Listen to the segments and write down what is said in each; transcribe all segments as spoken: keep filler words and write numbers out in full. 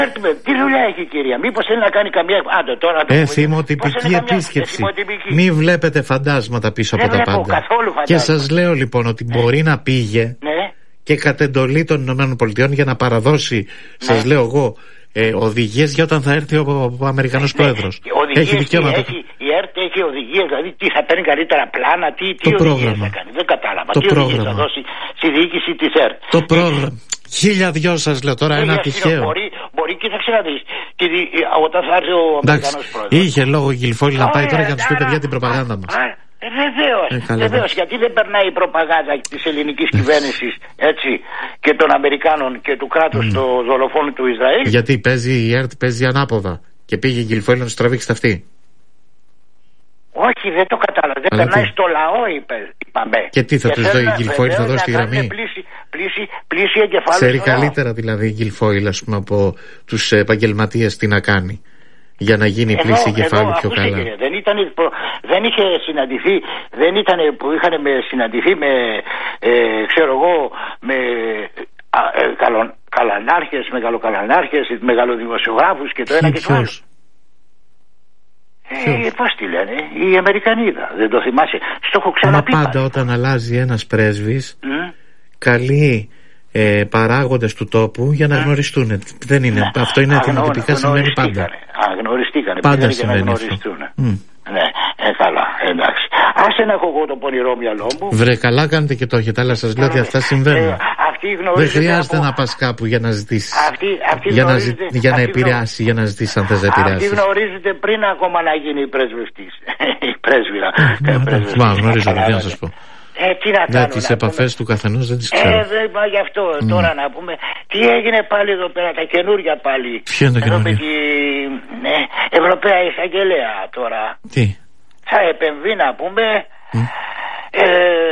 Τι δουλειά έχει η κυρία, μήπως θέλει να κάνει καμία. Άντε, τώρα ε, θυμοτυπική επίσκεψη. Μη βλέπετε φαντάσματα πίσω δεν από τα πάντα. Και σας λέω λοιπόν ότι ναι. μπορεί να πήγε ναι. και κατ' εντολή των ΗΠΑ για να παραδώσει, ναι. σας λέω εγώ, ε, οδηγίες για όταν θα έρθει ο, ο Αμερικανός ναι. Πρόεδρος. Έχει δικαίωμα. Έχει, η ΕΡΤ έχει οδηγίες, δηλαδή τι θα παίρνει καλύτερα πλάνα, τι, τι οδηγίες θα κάνει. Δεν κατάλαβα. Το τι οδηγίες θα δώσει στη διοίκηση της ΕΡΤ. Το πρόγραμμα. Χίλια δυο σας λέω τώρα, ένα τυχαίο. Μπορεί, μπορεί, κοίταξε να δεις. Και δι, όταν θα έρθει ο Αμερικανός Πρόεδρος. Είχε λόγο Γιλφόλη να πάει τώρα για να τους πει παιδιά την προπαγάνδα μας. Ε, βεβαίως, ε, βεβαίως, γιατί δεν περνάει η προπαγάνδα της ελληνικής κυβέρνησης έτσι, και των Αμερικάνων και του κράτους mm. το δολοφόνο του Ισραήλ. Γιατί παίζει η ΕΡΤ, παίζει ανάποδα και πήγε η Γιλφόλη να τους τραβήξει αυτή. Όχι, δεν το κατάλαβα. Δεν Αλλά περνάει τι? στο λαό, είπε, είπαμε. Και τι θα τους δώσει η Γιλφόλη, θα δώσει τη γραμμή. Πλήση, πλήση, πλήση εγκεφάλου. Ξέρει καλύτερα δηλαδή η Γιλφόλη, ας πούμε, από τους επαγγελματίες τι να κάνει. Για να γίνει εδώ, πλήση εγκεφάλου πιο καλά. Κύριε, δεν, ήταν, δεν είχε συναντηθεί, δεν ήταν που είχαν με, συναντηθεί με, ε, ξέρω εγώ, με α, ε, καλο, καλανάρχες, μεγαλοκαλανάρχες, μεγαλοδημοσιογράφους και το ένα και το άλλο. Ε, πώς τη λένε, η Αμερικανίδα, δεν το θυμάσαι. Στο έχω ξαναπεί. Μα πάντα όταν αλλάζει ένας πρέσβης, mm? καλεί ε, παράγοντες του τόπου για να mm. γνωριστούν. Δεν είναι, ναι. Αυτό είναι θυμοτυπικά, συμβαίνει πάντα. Αγνωριστήκανε. Πάντα συμβαίνει αυτό. Mm. Ναι, ε, καλά, εντάξει. Άσε να έχω εγώ το πονηρό μυαλό μου. Βρε, καλά κάνετε και το έχετε, αλλά σας λέω ότι αυτά συμβαίνουν. Ε, δεν χρειάζεται από... να πας κάπου για να ζητήσεις. Αυτή, αυτή για, να, ζη... για να επηρεάσει, για να ζητήσεις αν θες να επηρεάσεις. Αυτή γνωρίζετε πριν ακόμα να γίνει η πρέσβευτής. Η πρέσβυρα. Μα γνωρίζω, δεν να σας πω. Ε, τι να ναι, τις επαφές του καθενός δεν τις ξέρω. Ε, δεν είπα γι' αυτό mm. τώρα να πούμε. Τι έγινε πάλι εδώ πέρα, τα καινούργια πάλι. Ποιο είναι τα καινούργια? Τη ναι, Ευρωπαία Εισαγγελέα τώρα. Τι? Θα επεμβεί να πούμε mm. ε,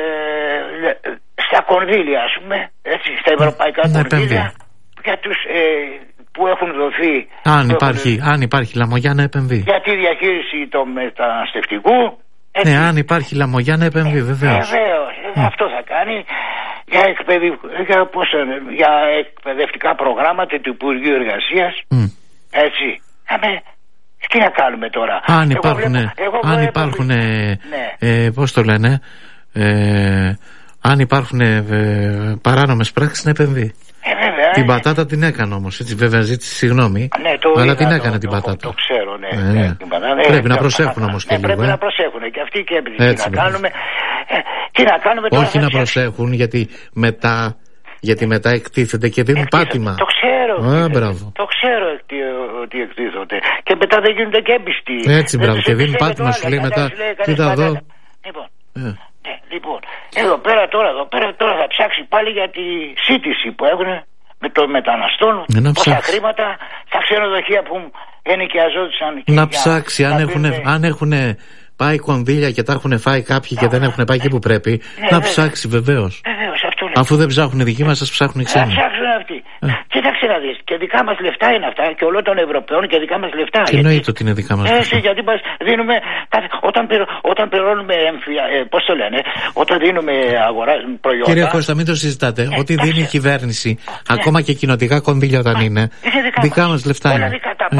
στα κονδύλια, ας πούμε, έτσι, στα ευρωπαϊκά mm. κονδύλια για τους ε, που έχουν δοθεί. Αν υπάρχει, έχουν... αν υπάρχει λαμογιά να επεμβεί. Για τη διαχείριση του μεταναστευτικού. Έτσι. Ναι, αν υπάρχει λαμογιά να επεμβεί, ε, βεβαίως. Βεβαίως, mm. αυτό θα κάνει για, εκπαιδευ... για, πώς, για εκπαιδευτικά προγράμματα του Υπουργείου Εργασίας. Mm. Έτσι. Άμε, τι να κάνουμε τώρα. Αν υπάρχουν, εγώ βλέπω, εγώ αν βλέπω, υπάρχουν ναι. ε, πώς το λένε, ε, αν υπάρχουν ε, παράνομες πράξεις να επεμβεί. Ε, βέβαια, την ε, πατάτα την έκανε όμως, έτσι, βέβαια ζήτησε συγγνώμη, ναι, το αλλά είδα, την έκανε το, την το, πατάτα. Το, το ξέρω, ναι. Ε, ναι την πατάτα, πρέπει ε, να προσέχουν όμως ναι, και πρέπει λίγο. να προσέχουν και αυτοί και εμείς. Έτσι, τι να κάνουμε, ε, τι να κάνουμε τώρα. Όχι να προσέχουν γιατί μετά, γιατί μετά εκτίθενται και δίνουν πάτημα. Το ξέρω. Α, μπράβο. Το ξέρω ότι εκτίθονται. Και μετά δεν γίνονται και έμπιστοι. Έτσι, μπράβο. Και δίνουν πάτημα, σου λέει μετά. Κοίτα εδώ. Λοιπόν. Ναι, λοιπόν, εδώ πέρα τώρα, εδώ πέρα τώρα θα ψάξει πάλι για τη σύντηση που έχουν με το μεταναστών. Να πόσα ψάξει. χρήματα στα ξενοδοχεία που ενοικιαζόντουσαν. Να ψάξει αν έχουν, αν έχουν πάει κονδύλια και τα έχουν φάει κάποιοι και δεν έχουν πάει εκεί που πρέπει. Ναι, να βέβαια. Ψάξει βεβαίως. Βεβαίως, αυτό λέει. Αφού δεν ψάχνουν οι δικοί μας, σας ψάχνουν οι ξένοι. Να ψάξουν αυτοί. Ε. Κοίταξε να δεις. Και δικά μας λεφτά είναι αυτά. Και όλων των Ευρωπαίων και δικά μας λεφτά. Και εννοείται ότι είναι δικά μας λεφτά. Έτσι, γιατί μας δίνουμε. Όταν, πυρο, όταν πληρώνουμε. Ε, πώς το λένε. Όταν δίνουμε αγορά προϊόντα. Κύριε Κώστα, μην το συζητάτε. Ε, ό,τι δίνει η κυβέρνηση, ε, ακόμα και κοινοτικά κονδύλια όταν είναι. Δικά μας λεφτά είναι.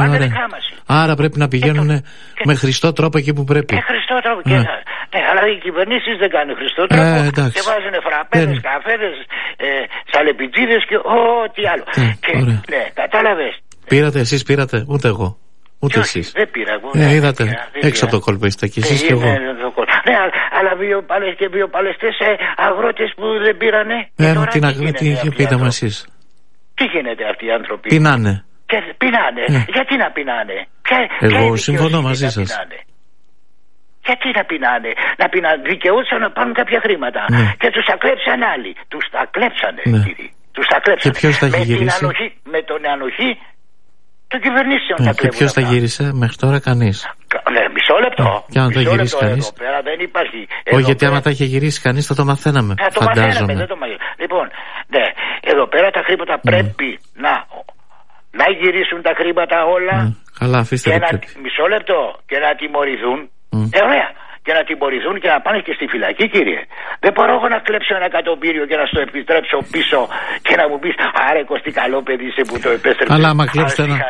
Άρα πρέπει να πηγαίνουν με χρηστό τρόπο εκεί που πρέπει. Με χρηστό τρόπο. Ναι, αλλά οι κυβερνήσεις δεν κάνουν χρηστό τρόπο. Ε, και βάζουν φραπέδες, ε, καφέδες, ε, σαλεπιτζίδες και ό,τι άλλο. Ε, και, ναι, κατάλαβες. Πήρατε εσείς, πήρατε, ούτε εγώ. Ούτε και εσείς. Δεν πήρα εγώ. Ε, ναι, είδατε, πήρα, έξω από το κόλπο είστε και εσείς και εγώ. Ναι, ναι, αλλά βιοπαλαιστές και βιοπαλαιστές ε, αγρότες που δεν πήρανε. Ε, μα τι να πείτε μου εσείς. Τι γίνεται αυτοί οι άνθρωποι. Πεινάνε. Πεινάνε. Ε. Γιατί να πεινάνε. Ποια, εγώ ποια συμφωνώ μαζί σας. Γιατί να πεινάνε, να πεινάνε, δικαιούσαν να πάρουν κάποια χρήματα. Ναι. Και τους τα κλέψαν άλλοι. Τους τα κλέψανε, ναι. κύριοι. Τους τα κλέψανε. Και ποιος τα έχει γυρίσει. Ανοχή, με τον ανοχή των κυβερνήσεων. Ναι, και ποιος τα γύρισε, μέχρι τώρα κανείς. Ναι, μισό λεπτό. Ναι. Και αν το γυρίσει κανείς. Εδώ πέρα δεν υπάρχει. Όχι, γιατί άμα τα είχε γυρίσει κανείς θα το μαθαίναμε. Θα το μαθαίναμε, δεν το μαθαίναμε. Λοιπόν, ναι, εδώ πέρα τα χρήματα ναι. πρέπει να, να γυρίσουν τα χρήματα όλα. Ναι. Καλά, αφήστε και να, μισό λεπτό και να τιμωρηθούν. Mm. Ε, ωραία. και να τιμωρηθούν και να πάνε και στη φυλακή, κύριε. Δεν μπορώ εγώ να κλέψω ένα εκατομμύριο και να στο επιτρέψω πίσω και να μου πεις άρε Κωστή καλό παιδί είσαι που το επέστρεψε. Αλλά άμα κλέψετε ένα,